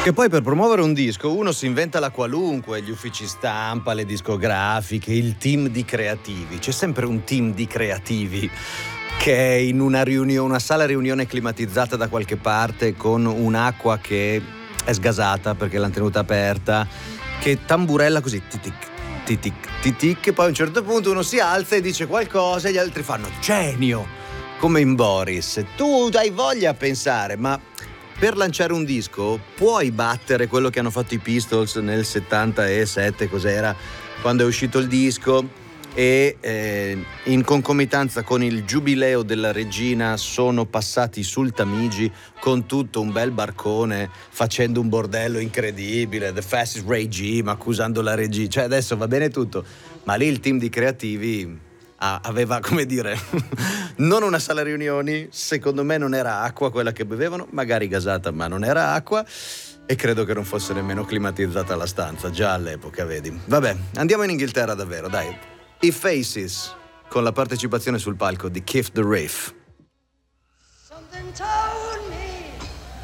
Che poi per promuovere un disco uno si inventa la qualunque, gli uffici stampa, le discografiche, il team di creativi. C'è sempre un team di creativi che è in una riunione, una sala riunione climatizzata da qualche parte, con un'acqua che è sgasata perché l'hanno tenuta aperta, che tamburella così, titic, titic, titic, e poi a un certo punto uno si alza e dice qualcosa e gli altri fanno genio, come in Boris. Tu hai voglia a pensare, ma per lanciare un disco puoi battere quello che hanno fatto i Pistols nel 77, cos'era, quando è uscito il disco, e in concomitanza con il giubileo della regina sono passati sul Tamigi con tutto un bel barcone, facendo un bordello incredibile, The Fastest Regime, accusando la regina. Cioè adesso va bene tutto, ma lì il team di creativi aveva, come dire, non una sala riunioni, secondo me non era acqua quella che bevevano, magari gasata, ma non era acqua, e credo che non fosse nemmeno climatizzata la stanza, già all'epoca, vedi. Vabbè, andiamo in Inghilterra davvero, dai. I Faces, con la partecipazione sul palco di Keith the Reef. Something told me